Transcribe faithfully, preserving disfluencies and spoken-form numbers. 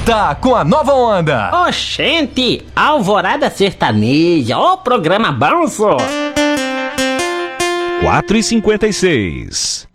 volta com a nova onda. Oxente, Alvorada Sertaneja, ó programa bom, só. quatro e cinquenta e seis.